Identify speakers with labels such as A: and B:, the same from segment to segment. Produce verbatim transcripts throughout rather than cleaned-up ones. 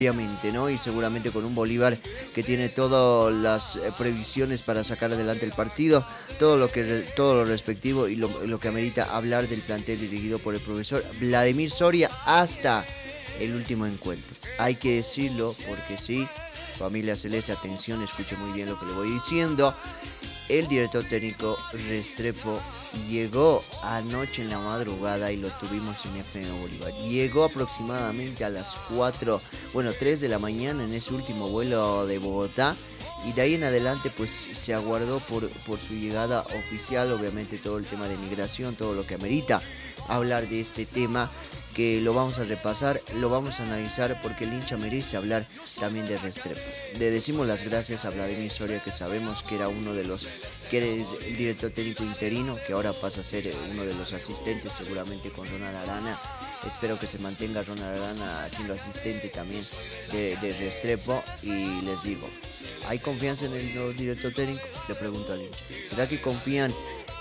A: Obviamente, ¿no? Y seguramente con un Bolívar que tiene todas las eh, previsiones para sacar adelante el partido, todo lo que re- todo lo respectivo y lo, lo que amerita hablar del plantel dirigido por el profesor Vladimir Soria hasta el último encuentro. Hay que decirlo porque sí, familia celeste, atención, escuche muy bien lo que le voy diciendo. El director técnico Restrepo llegó anoche en la madrugada y lo tuvimos en F M Bolívar. Llegó aproximadamente a las cuatro, bueno, tres de la mañana en ese último vuelo de Bogotá. Y de ahí en adelante pues se aguardó por, por su llegada oficial, obviamente todo el tema de migración, todo lo que amerita hablar de este tema, que lo vamos a repasar, lo vamos a analizar porque el hincha merece hablar también de Restrepo. Le decimos las gracias a Vladimir Soria, que sabemos que era uno de los, que es el director técnico interino, que ahora pasa a ser uno de los asistentes seguramente con Ronald Arana. Espero que se mantenga Ronald Arana siendo asistente también de, de Restrepo. Y les digo, ¿hay confianza en el nuevo director técnico? Le pregunto al hincha. ¿Será que confían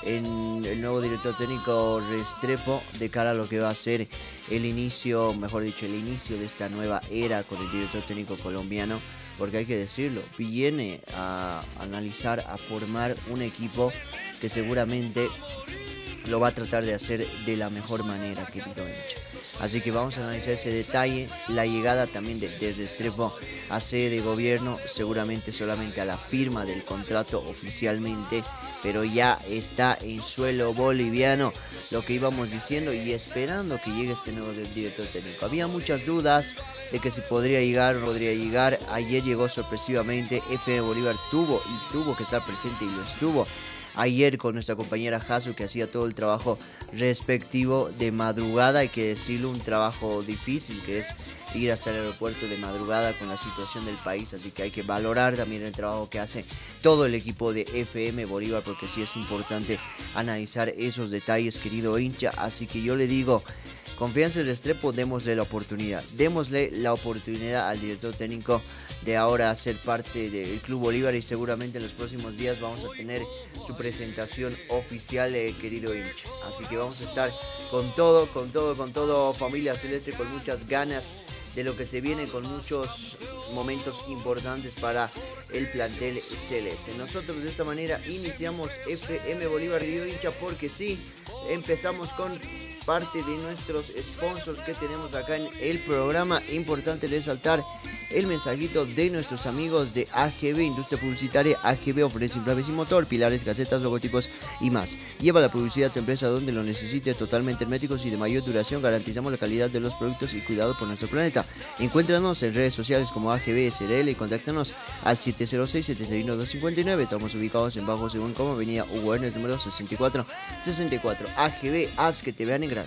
A: en el nuevo director técnico Restrepo de cara a lo que va a ser el inicio, mejor dicho, el inicio de esta nueva era con el director técnico colombiano? Porque hay que decirlo, viene a analizar, a formar un equipo que seguramente lo va a tratar de hacer de la mejor manera, querido hincha. Así que vamos a analizar ese detalle, la llegada también de, de Restrepo a sede de gobierno, seguramente solamente a la firma del contrato oficialmente, pero ya está en suelo boliviano, lo que íbamos diciendo y esperando que llegue este nuevo director técnico. Había muchas dudas de que si podría llegar o no podría llegar. Ayer llegó sorpresivamente, F M Bolívar tuvo y tuvo que estar presente y lo estuvo ayer con nuestra compañera Hasu, que hacía todo el trabajo respectivo de madrugada. Hay que decirlo, un trabajo difícil que es ir hasta el aeropuerto de madrugada con la situación del país, así que hay que valorar también el trabajo que hace todo el equipo de F M Bolívar, porque sí es importante analizar esos detalles, querido hincha. Así que yo le digo, confianza en Restrepo, démosle la oportunidad, démosle la oportunidad al director técnico de ahora ser parte del Club Bolívar, y seguramente en los próximos días vamos a tener su presentación oficial, eh, querido hincha. Así que vamos a estar con todo, con todo, con todo, familia celeste, con muchas ganas de lo que se viene, con muchos momentos importantes para el plantel celeste. Nosotros de esta manera iniciamos F M Bolívar, querido hincha, porque sí, empezamos con parte de nuestros sponsors que tenemos acá en el programa. Importante resaltar el mensajito de nuestros amigos de A G B, Industria Publicitaria. A G B ofrece inflables y motor, pilares, casetas, logotipos y más. Lleva la publicidad a tu empresa donde lo necesite, totalmente herméticos y de mayor duración. Garantizamos la calidad de los productos y cuidado por nuestro planeta. Encuéntranos en redes sociales como A G B S R L y contáctanos al siete cero seis, siete uno, dos cinco nueve. Estamos ubicados en Bajo Según como Avenida Hugo Hernes, número sesenta y cuatro sesenta y cuatro. A G B, haz que te vean en grande.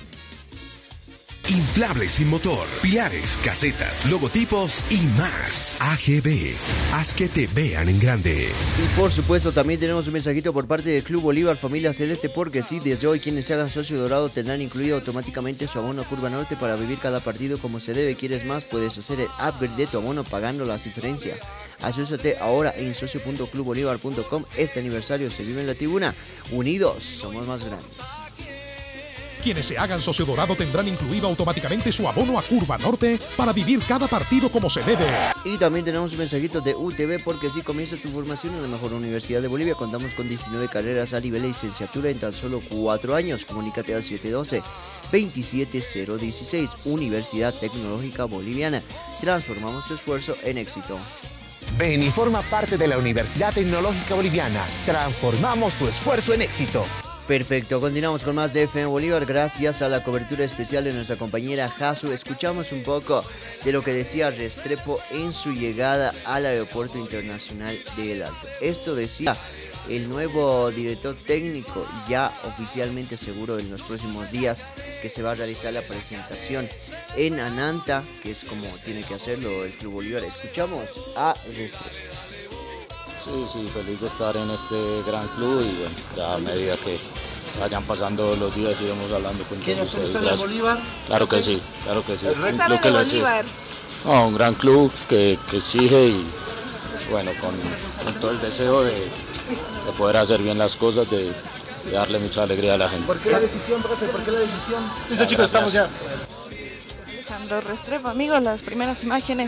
B: Inflables sin motor, pilares, casetas, logotipos y más. A G B, haz que te vean en grande.
A: Y por supuesto también tenemos un mensajito por parte del Club Bolívar Familia Celeste, porque sí, desde hoy quienes se hagan socio dorado tendrán incluido automáticamente su abono Curva Norte para vivir cada partido como se debe. ¿Quieres más? Puedes hacer el upgrade de tu abono pagando las diferencias. Asociate ahora en socio punto club bolívar punto com. Este aniversario se vive en la tribuna. Unidos somos más grandes.
C: Quienes se hagan socio dorado tendrán incluido automáticamente su abono a Curva Norte para vivir cada partido como se debe.
A: Y también tenemos un mensajito de U T V, porque si comienza tu formación en la mejor universidad de Bolivia. Contamos con diecinueve carreras a nivel de licenciatura en tan solo cuatro años. Comunícate al siete uno dos, veintisiete cero dieciséis. Universidad Tecnológica Boliviana. Transformamos tu esfuerzo en éxito.
D: Ven y forma parte de la Universidad Tecnológica Boliviana. Transformamos tu esfuerzo en éxito.
A: Perfecto, continuamos con más de F M Bolívar gracias a la cobertura especial de nuestra compañera Hasu. Escuchamos un poco de lo que decía Restrepo en su llegada al Aeropuerto Internacional de El Alto. Esto decía el nuevo director técnico, ya oficialmente seguro en los próximos días que se va a realizar la presentación en Ananta, que es como tiene que hacerlo el Club Bolívar. Escuchamos a Restrepo.
E: Sí, sí, feliz de estar en este gran club y bueno, ya a medida que vayan pasando los días iremos hablando con
F: ¿Quién es
E: ustedes.
F: usted de Bolívar?
E: Claro que sí, claro que sí.
F: El
E: Un
F: rector
E: club que
F: de
E: le
F: Bolívar.
E: exige- no, un gran club que, que exige y bueno, con, con todo el deseo de, de poder hacer bien las cosas, de, de darle mucha alegría a la gente.
F: ¿Por qué la decisión, profe? ¿Por qué la decisión?
E: Listo, chicos, estamos ya.
G: Alejandro Restrepo, amigos, las primeras imágenes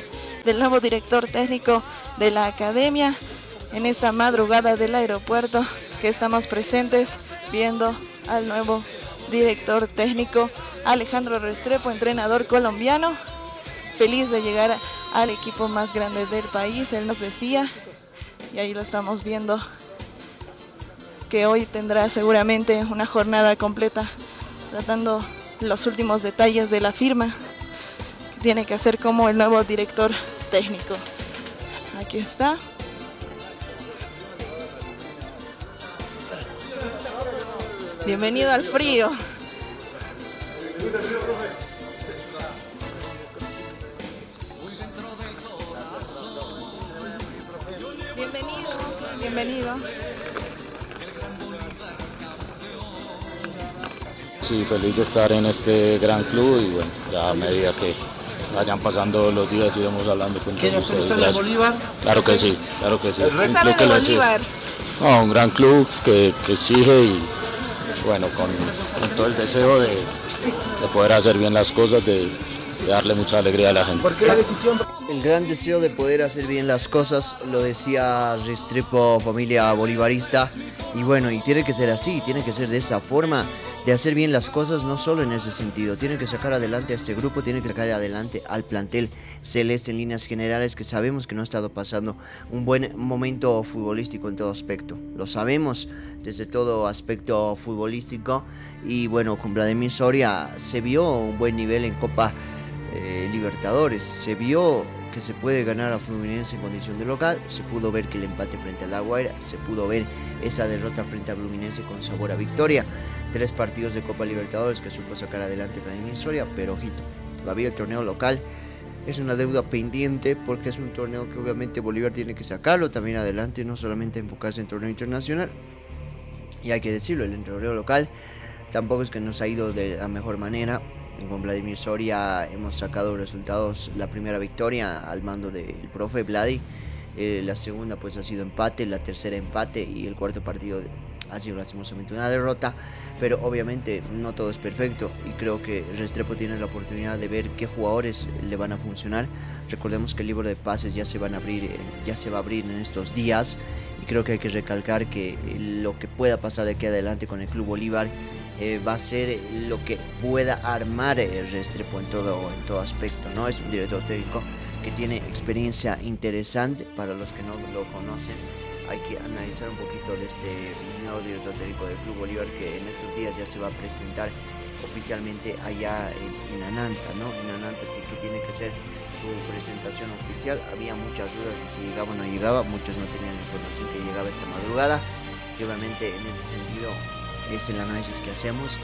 G: del nuevo director técnico de la academia en esta madrugada del aeropuerto, que estamos presentes viendo al nuevo director técnico Alejandro Restrepo, entrenador colombiano, feliz de llegar al equipo más grande del país, él nos decía, y ahí lo estamos viendo, que hoy tendrá seguramente una jornada completa tratando los últimos detalles de la firma que tiene que hacer como el nuevo director técnico. Aquí está. Bienvenido al frío. Bienvenido, bienvenido.
E: Sí, feliz de estar en este gran club y bueno, ya a medida que vayan pasando los días iremos hablando con todos ustedes.
F: ¿Quién es Bolívar?
E: Claro que sí, claro que sí.
G: ¿Qué sabe de Bolívar?
E: No, un gran club que, que exige y bueno, con, con todo el deseo de, de poder hacer bien las cosas, de, de darle mucha alegría a la gente.
F: ¿Por qué la decisión?
A: El gran deseo de poder hacer bien las cosas, lo decía Restrepo, familia bolivarista, y bueno, y tiene que ser así, tiene que ser de esa forma, de hacer bien las cosas, no solo en ese sentido, tiene que sacar adelante a este grupo, tiene que sacar adelante al plantel celeste en líneas generales, que sabemos que no ha estado pasando un buen momento futbolístico en todo aspecto, lo sabemos desde todo aspecto futbolístico, y bueno, con Vladimir Soria se vio un buen nivel en Copa eh, Libertadores, se vio que se puede ganar a Fluminense en condición de local, se pudo ver que el empate frente a La Guaira, se pudo ver esa derrota frente a Fluminense con sabor a victoria, tres partidos de Copa Libertadores que supo sacar adelante Vladimir Soria, pero ojito, todavía el torneo local es una deuda pendiente porque es un torneo que obviamente Bolívar tiene que sacarlo también adelante, no solamente enfocarse en torneo internacional, y hay que decirlo, el torneo local tampoco es que nos ha ido de la mejor manera. Con Vladimir Soria hemos sacado resultados, la primera victoria al mando del profe Vladi, eh, la segunda pues ha sido empate, la tercera empate y el cuarto partido ha sido lastimosamente una derrota, pero obviamente no todo es perfecto y creo que Restrepo tiene la oportunidad de ver qué jugadores le van a funcionar. Recordemos que el libro de pases ya se van a abrir, ya se va a abrir en estos días y creo que hay que recalcar que lo que pueda pasar de aquí adelante con el Club Bolívar Eh, va a ser lo que pueda armar el Restrepo en todo, en todo aspecto, ¿no? Es un director técnico que tiene experiencia interesante. Para los que no lo conocen, hay que analizar un poquito de este nuevo director técnico del Club Bolívar, que en estos días ya se va a presentar oficialmente allá en, en Ananta, ¿no? En Ananta, que, que tiene que ser su presentación oficial. Había muchas dudas de si llegaba o no llegaba, muchos no tenían la información que llegaba esta madrugada y obviamente en ese sentido es el análisis que hacemos.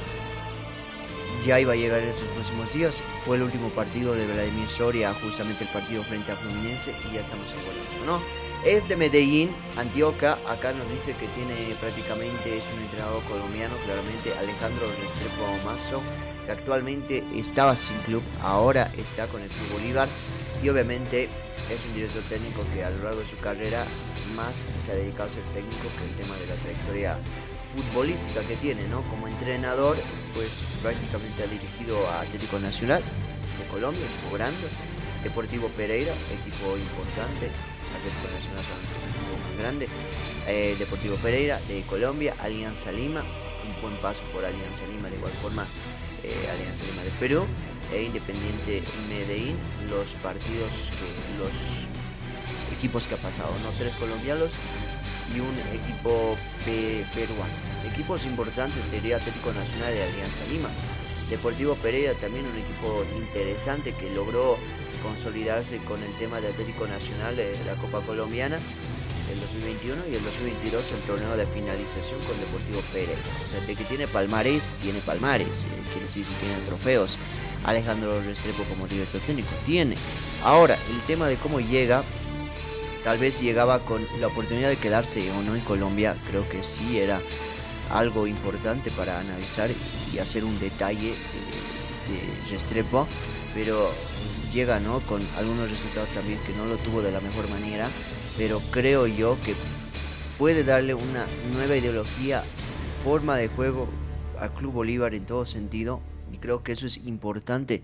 A: Ya iba a llegar en estos próximos días. Fue el último partido de Vladimir Soria, justamente el partido frente a Fluminense, y ya estamos hablando, ¿no? Es de Medellín, Antioquia. Acá nos dice que tiene prácticamente, es un entrenador colombiano, claramente, Alejandro Restrepo Mazo, que actualmente estaba sin club, ahora está con el Club Bolívar, y obviamente es un director técnico que a lo largo de su carrera más se ha dedicado a ser técnico que el tema de la trayectoria futbolística que tiene, ¿no? Como entrenador, pues prácticamente ha dirigido a Atlético Nacional de Colombia, equipo grande, Deportivo Pereira, equipo importante, Atlético Nacional es el equipo más grande, eh, Deportivo Pereira de Colombia, Alianza Lima, un buen paso por Alianza Lima, de igual forma eh, Alianza Lima de Perú, e Independiente Medellín, los partidos, que, los equipos que ha pasado, ¿no? Tres colombianos y un equipo pe peruano. Equipos importantes sería Atlético Nacional y Alianza Lima. Deportivo Pereira también un equipo interesante que logró consolidarse con el tema de Atlético Nacional de la Copa Colombiana el dos mil veintiuno y el dos mil veintidós el torneo de finalización con Deportivo Pereira. O sea, de que tiene palmares, tiene palmares, eh, quiere decir si tiene trofeos. Alejandro Restrepo como director técnico tiene. Ahora, el tema de cómo llega, tal vez llegaba con la oportunidad de quedarse o no en Colombia, creo que sí era algo importante para analizar y hacer un detalle de, de Restrepo, pero llega, ¿no?, con algunos resultados también que no lo tuvo de la mejor manera, pero creo yo que puede darle una nueva ideología, forma de juego al Club Bolívar en todo sentido, y creo que eso es importante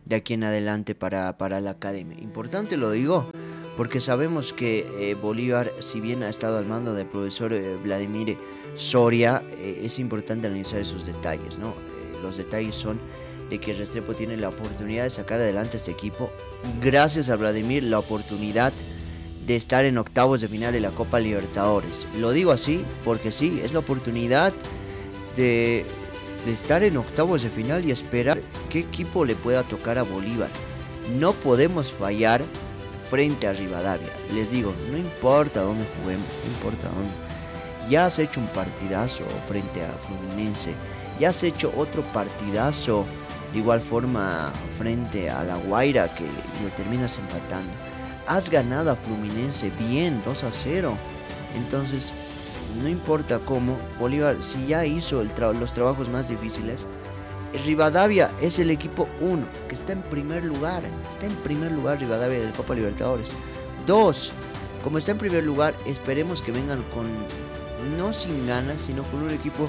A: de aquí en adelante para, para la academia. Importante lo digo, porque sabemos que eh, Bolívar, si bien ha estado al mando del profesor eh, Vladimir Soria, eh, es importante analizar esos detalles, ¿no? Eh, los detalles son de que Restrepo tiene la oportunidad de sacar adelante a este equipo y gracias a Vladimir la oportunidad de estar en octavos de final de la Copa Libertadores. Lo digo así porque sí, es la oportunidad de, de estar en octavos de final y esperar qué equipo le pueda tocar a Bolívar. No podemos fallar frente a Rivadavia. Les digo, no importa dónde juguemos, no importa dónde. Ya has hecho un partidazo frente a Fluminense, ya has hecho otro partidazo de igual forma frente a La Guaira, que lo terminas empatando. Has ganado a Fluminense bien, dos a cero. Entonces, no importa cómo, Bolívar, si ya hizo el tra- los trabajos más difíciles, Rivadavia es el equipo uno, que está en primer lugar. Está en primer lugar Rivadavia de la Copa Libertadores. Dos, como está en primer lugar, esperemos que vengan con, no sin ganas, sino con un equipo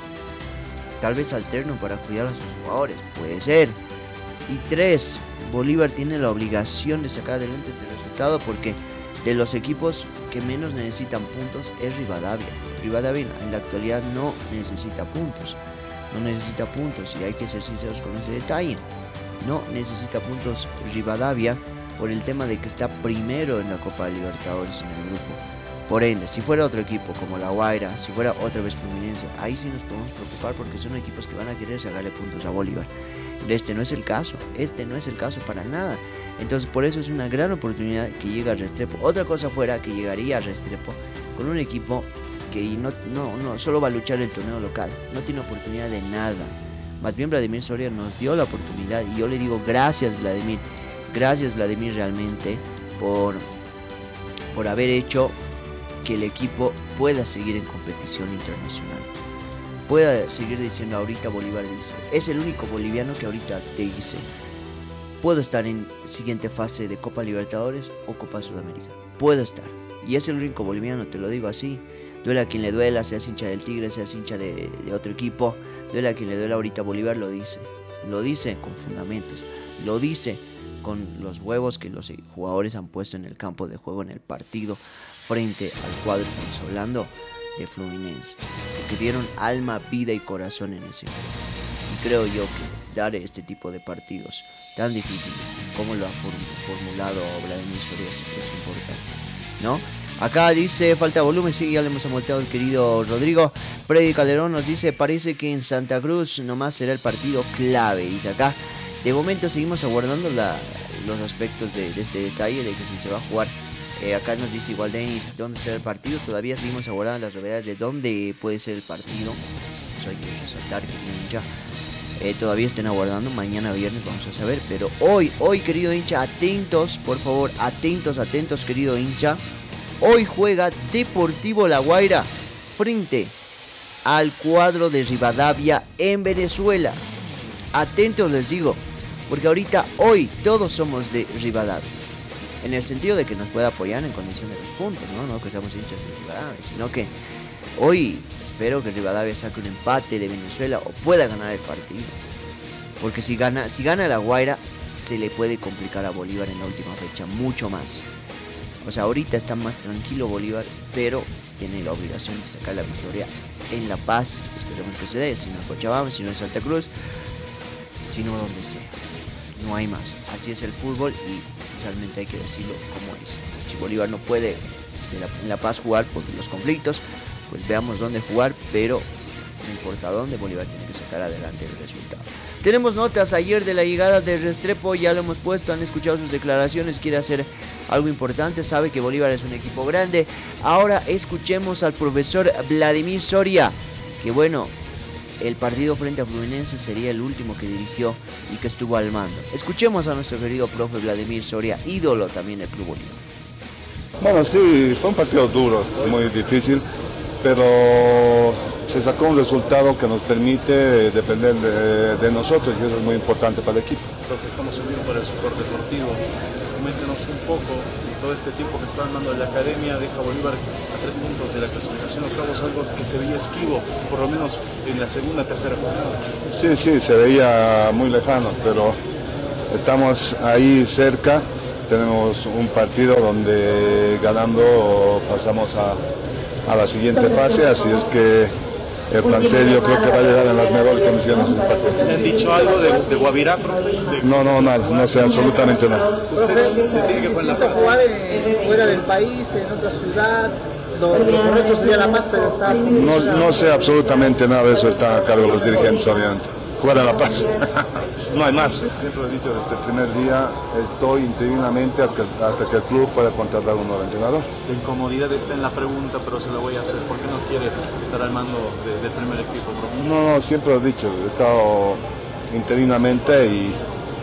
A: tal vez alterno para cuidar a sus jugadores. Puede ser. Y tres, Bolívar tiene la obligación de sacar adelante este resultado porque de los equipos que menos necesitan puntos es Rivadavia. Rivadavia en la actualidad no necesita puntos. No necesita puntos y hay que ser sinceros con ese detalle. No necesita puntos Rivadavia por el tema de que está primero en la Copa Libertadores en el grupo. Por ende, si fuera otro equipo como La Guaira, si fuera otra vez Fluminense, ahí sí nos podemos preocupar porque son equipos que van a querer sacarle puntos a Bolívar. Este no es el caso, este no es el caso para nada. Entonces por eso es una gran oportunidad que llega a Restrepo. Otra cosa fuera que llegaría a Restrepo con un equipo que no, no, no solo va a luchar el torneo local, no tiene oportunidad de nada. Más bien Vladimir Soria nos dio la oportunidad y yo le digo gracias Vladimir, gracias Vladimir realmente por, por haber hecho que el equipo pueda seguir en competición internacional. Pueda seguir diciendo ahorita Bolívar dice, es el único boliviano que ahorita te dice, puedo estar en siguiente fase de Copa Libertadores o Copa Sudamericana. Puedo estar. Y es el único boliviano, te lo digo así. Duela a quien le duela, seas hincha del Tigre, seas hincha de, de otro equipo. Duela a quien le duela ahorita Bolívar, lo dice. Lo dice con fundamentos. Lo dice con los huevos que los jugadores han puesto en el campo de juego en el partido frente al cuadro, estamos hablando de Fluminense, porque dieron alma, vida y corazón en ese momento. Y creo yo que dar este tipo de partidos tan difíciles como lo ha formulado Vladimir Soria es, es importante, ¿no? Acá dice, falta volumen, sí, ya le hemos amolteado el querido Rodrigo. Freddy Calderón nos dice, parece que en Santa Cruz nomás será el partido clave. Dice acá, de momento seguimos aguardando la, los aspectos de, de este detalle, de que si se va a jugar. Eh, acá nos dice igual Denis, ¿dónde será el partido? Todavía seguimos aguardando las novedades de dónde puede ser el partido. Eso hay que resaltar, que hincha. Eh, todavía estén aguardando, mañana viernes vamos a saber. Pero hoy, hoy querido hincha, atentos, por favor, atentos, atentos querido hincha. Hoy juega Deportivo La Guaira frente al cuadro de Rivadavia en Venezuela. Atentos les digo, porque ahorita, hoy, todos somos de Rivadavia. En el sentido de que nos pueda apoyar en condición de los puntos, ¿no? No que seamos hinchas de Rivadavia, sino que hoy espero que Rivadavia saque un empate de Venezuela o pueda ganar el partido. Porque si gana, si gana La Guaira, se le puede complicar a Bolívar en la última fecha, mucho más. O sea, ahorita está más tranquilo Bolívar, pero tiene la obligación de sacar la victoria en La Paz. Esperemos que se dé, si no en Cochabamba, si no en Santa Cruz, si no donde sea. No hay más. Así es el fútbol y realmente hay que decirlo como es. Si Bolívar no puede de la, en La Paz jugar por los conflictos, pues veamos dónde jugar, pero no importa dónde, Bolívar tiene que sacar adelante el resultado. Tenemos notas ayer de la llegada de Restrepo, ya lo hemos puesto, han escuchado sus declaraciones, quiere hacer algo importante, sabe que Bolívar es un equipo grande. Ahora escuchemos al profesor Vladimir Soria, que bueno, el partido frente a Fluminense sería el último que dirigió y que estuvo al mando. Escuchemos a nuestro querido profe Vladimir Soria, ídolo también del Club Bolívar.
H: Bueno, sí, fue un partido duro, muy difícil, pero se sacó un resultado que nos permite depender de, de nosotros y eso es muy importante para el equipo.
I: Profe, estamos unidos por el sector deportivo. Coméntenos un poco de todo este tiempo que está andando en la academia, deja Bolívar a tres puntos de la clasificación octavos, algo que se veía esquivo, por lo menos en la segunda, tercera jornada.
H: Sí, sí, se veía muy lejano, pero estamos ahí cerca, tenemos un partido donde ganando pasamos a, a la siguiente fase, así es que el plantel yo creo que va a llegar en las mejores condiciones.
I: ¿Le han dicho algo de, de Guavirá, profe? De...
H: No, no, nada, no sé absolutamente nada.
I: ¿Usted se tiene que poner la paz?
F: jugar en, fuera del país, en otra ciudad? Lo, lo correcto sería La Paz, pero está...
H: No, no sé absolutamente nada de eso, está a cargo de los dirigentes, obviamente. Jugar en La Paz. No hay más. Siempre he dicho desde el primer día, estoy interinamente hasta, hasta que el club pueda contratar un nuevo entrenador.
I: La incomodidad está en la pregunta, pero se la voy a hacer. ¿Por qué no quiere estar al mando de, del primer equipo, profe?
H: No, no, siempre lo he dicho, he estado interinamente y,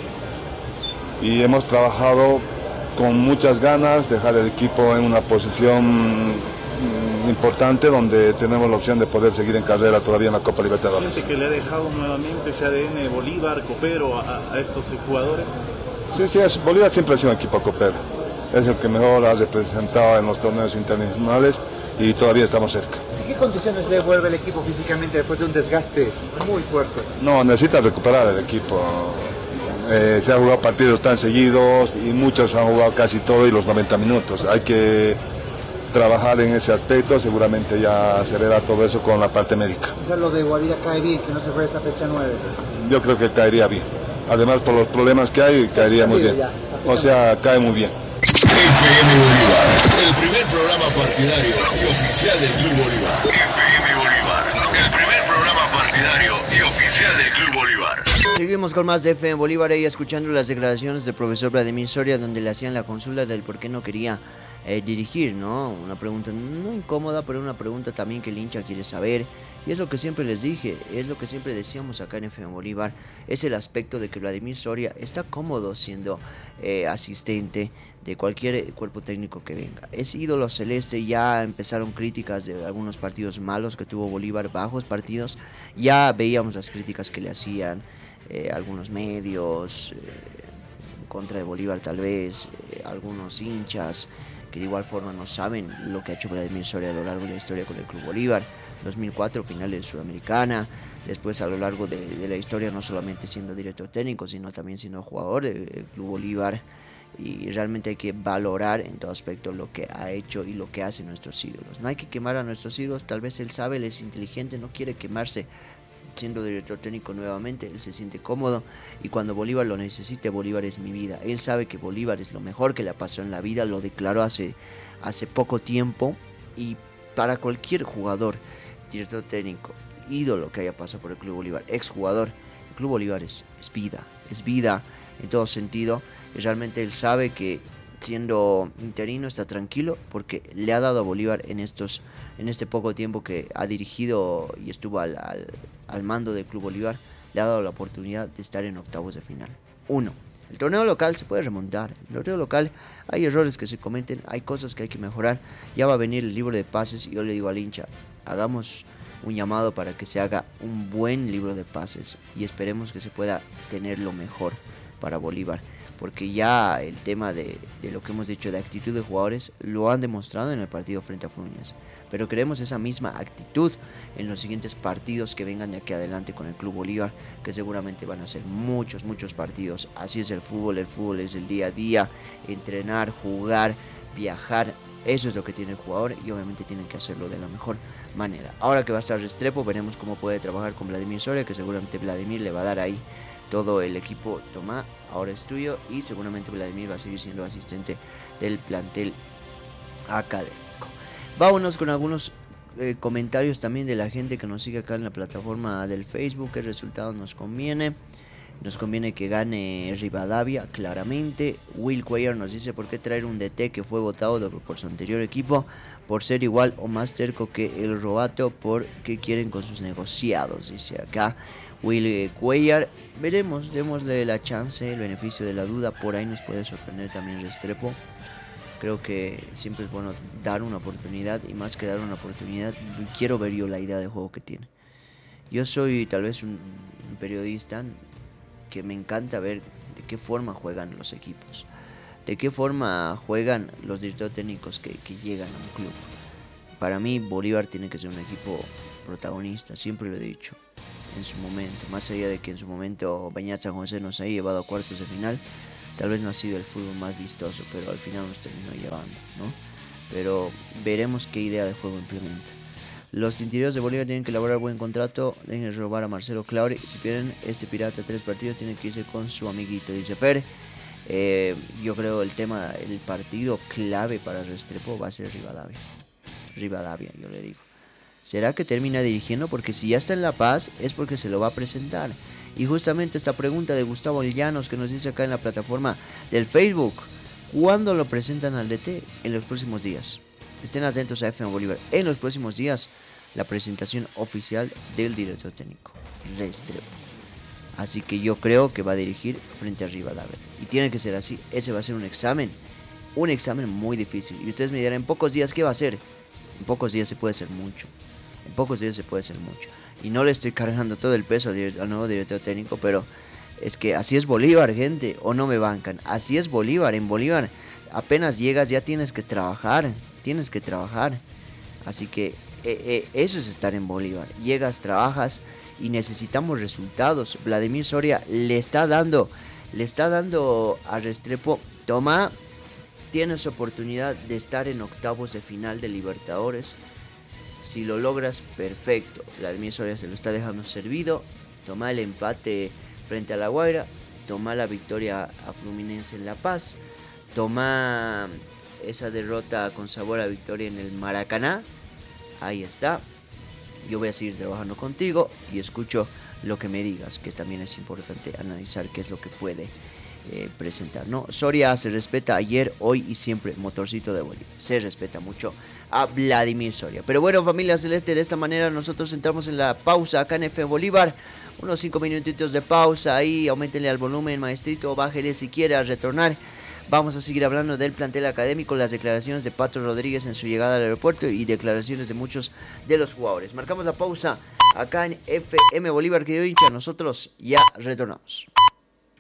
H: y hemos trabajado con muchas ganas, dejar el equipo en una posición importante donde tenemos la opción de poder seguir en carrera todavía en la Copa Libertadores.
I: ¿Siente que le ha dejado nuevamente ese A D N Bolívar, copero a, a estos jugadores?
H: Sí, sí, es, Bolívar siempre ha sido un equipo copero. Es el que mejor ha representado en los torneos internacionales y todavía estamos cerca.
F: ¿En qué condiciones le vuelve el equipo físicamente después de un desgaste muy fuerte?
H: No, necesita recuperar el equipo. Eh, se han jugado partidos tan seguidos y muchos han jugado casi todo y los noventa minutos. Hay que trabajar en ese aspecto, seguramente ya se verá todo eso con la parte médica.
F: O sea, lo de Guavirá cae bien, que no se juegue esta fecha nueve.
H: Yo creo que caería bien. Además, por los problemas que hay, caería muy bien. O sea, cae muy bien.
B: F M Bolívar, el primer programa partidario y oficial del Club Bolívar. F M Bolívar, el primer programa partidario y oficial del Club Bolívar.
A: Seguimos con más de F M Bolívar y escuchando las declaraciones del profesor Vladimir Soria, donde le hacían la consulta del por qué no quería eh, dirigir, ¿no? Una pregunta no incómoda, pero una pregunta también que el hincha quiere saber. Y es lo que siempre les dije, es lo que siempre decíamos acá en F M Bolívar, es el aspecto de que Vladimir Soria está cómodo siendo eh, asistente de cualquier cuerpo técnico que venga. Es ídolo celeste, ya empezaron críticas de algunos partidos malos que tuvo Bolívar, bajos partidos, ya veíamos las críticas que le hacían eh, algunos medios, eh, en contra de Bolívar tal vez, eh, algunos hinchas que de igual forma no saben lo que ha hecho Vladimir Soria a lo largo de la historia con el Club Bolívar. dos mil cuatro, final de Sudamericana, después a lo largo de, de la historia no solamente siendo director técnico, sino también siendo jugador del Club Bolívar, y realmente hay que valorar en todo aspecto lo que ha hecho y lo que hacen nuestros ídolos. No hay que quemar a nuestros ídolos, tal vez él sabe, él es inteligente, no quiere quemarse siendo director técnico nuevamente, él se siente cómodo y cuando Bolívar lo necesite, Bolívar es mi vida. Él sabe que Bolívar es lo mejor que le ha pasado en la vida, lo declaró hace, hace poco tiempo, y para cualquier jugador, director técnico, ídolo que haya pasado por el Club Bolívar, exjugador, el Club Bolívar es, es vida, es vida en todo sentido, y realmente él sabe que siendo interino está tranquilo porque le ha dado a Bolívar en estos en este poco tiempo que ha dirigido y estuvo al, al, al mando del Club Bolívar, le ha dado la oportunidad de estar en octavos de final. Uno, el torneo local se puede remontar, el torneo local hay errores que se cometen, hay cosas que hay que mejorar, ya va a venir el libro de pases y yo le digo al hincha, hagamos un llamado para que se haga un buen libro de pases y esperemos que se pueda tener lo mejor para Bolívar, porque ya el tema de, de lo que hemos dicho de actitud de jugadores lo han demostrado en el partido frente a Fluminense, pero queremos esa misma actitud en los siguientes partidos que vengan de aquí adelante con el Club Bolívar, que seguramente van a ser muchos, muchos partidos. Así es el fútbol, el fútbol es el día a día, entrenar, jugar, viajar. Eso es lo que tiene el jugador y obviamente tienen que hacerlo de la mejor manera. Ahora que va a estar Restrepo, veremos cómo puede trabajar con Vladimir Soria, que seguramente Vladimir le va a dar ahí todo el equipo. Tomá, ahora es tuyo, y seguramente Vladimir va a seguir siendo asistente del plantel académico. Vámonos con algunos eh, comentarios también de la gente que nos sigue acá en la plataforma del Facebook. ¿Qué resultado nos conviene? Nos conviene que gane Rivadavia, claramente. Will Cuellar nos dice: ¿por qué traer un D T que fue votado de, por su anterior equipo? Por ser igual o más terco que el Robato. ¿Por qué quieren con sus negociados? Dice acá Will Cuellar. Veremos, démosle la chance, el beneficio de la duda. Por ahí nos puede sorprender también Restrepo. Creo que siempre es bueno dar una oportunidad, y más que dar una oportunidad, quiero ver yo la idea de juego que tiene. Yo soy tal vez un, un periodista que me encanta ver de qué forma juegan los equipos, de qué forma juegan los directores técnicos que, que llegan a un club. Para mí Bolívar tiene que ser un equipo protagonista, siempre lo he dicho. en su momento. Más allá de que en su momento Beñat San José nos haya llevado a cuartos de final, tal vez no ha sido el fútbol más vistoso, pero al final nos terminó llevando, ¿no? Pero veremos qué idea de juego implementa. Los Tintireros de Bolívar tienen que elaborar buen contrato, dejen de robar a Marcelo Claure. Si pierden este pirata tres partidos, tienen que irse con su amiguito, dice Fer. Eh, yo creo el tema, el partido clave para Restrepo va a ser Rivadavia. Rivadavia, yo le digo. ¿Será que termina dirigiendo? Porque si ya está en La Paz es porque se lo va a presentar. Y justamente esta pregunta de Gustavo Llanos que nos dice acá en la plataforma del Facebook: ¿cuándo lo presentan al D T? En los próximos días. Estén atentos a F M Bolívar. En los próximos días, la presentación oficial del director técnico, Restrepo. Así que yo creo que va a dirigir frente a Rivadavia. Y tiene que ser así. Ese va a ser un examen. Un examen muy difícil. Y ustedes me dirán, en pocos días, ¿qué va a hacer? En pocos días se puede hacer mucho. En pocos días se puede hacer mucho. Y no le estoy cargando todo el peso al, al nuevo director técnico, pero es que así es Bolívar, gente. O no me bancan. Así es Bolívar. En Bolívar apenas llegas ya tienes que trabajar. Tienes que trabajar. Así que eh, eh, eso es estar en Bolívar. Llegas, trabajas y necesitamos resultados. Vladimir Soria le está dando, le está dando a Restrepo. Toma, tienes oportunidad de estar en octavos de final de Libertadores. Si lo logras, perfecto. Vladimir Soria se lo está dejando servido. Toma el empate frente a La Guaira. Toma la victoria a Fluminense en La Paz. Toma esa derrota con sabor a victoria en el Maracaná. Ahí está. Yo voy a seguir trabajando contigo y escucho lo que me digas, que también es importante analizar qué es lo que puede eh, presentar, ¿no? Soria se respeta ayer, hoy y siempre. Motorcito de Bolívar. Se respeta mucho a Vladimir Soria. Pero bueno, familia celeste, de esta manera nosotros entramos en la pausa acá en F M Bolívar. Unos cinco minutitos de pausa ahí. Auméntenle al volumen, maestrito, bájele si quiere a retornar. Vamos a seguir hablando del plantel académico, las declaraciones de Pato Rodríguez en su llegada al aeropuerto y declaraciones de muchos de los jugadores. Marcamos la pausa acá en F M Bolívar, querido hincha. Nosotros ya retornamos.